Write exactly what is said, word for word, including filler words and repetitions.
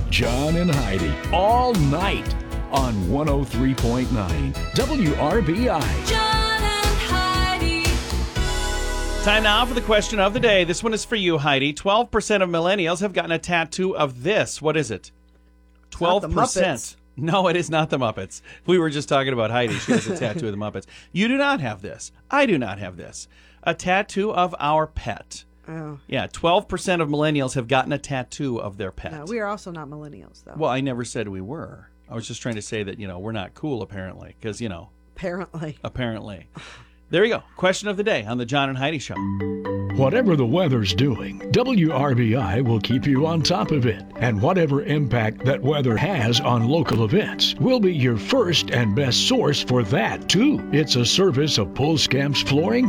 John and Heidi, all night on one oh three point nine W R B I. John and Heidi. Time now for the question of the day. This one is for you, Heidi. twelve percent of millennials have gotten a tattoo of this. What is it? twelve percent. No, it is not the Muppets. We were just talking about Heidi. She has a tattoo of the Muppets. You do not have this. I do not have this. A tattoo of our pet. Oh. Yeah, twelve percent of millennials have gotten a tattoo of their pet. No, we are also not millennials, though. Well, I never said we were. I was just trying to say that, you know, we're not cool, apparently, because, you know. Apparently. Apparently. There you go. Question of the day on the John and Heidi Show. Whatever the weather's doing, W R B I will keep you on top of it. And whatever impact that weather has on local events, we'll be your first and best source for that, too. It's a service of Pulskamps Flooring,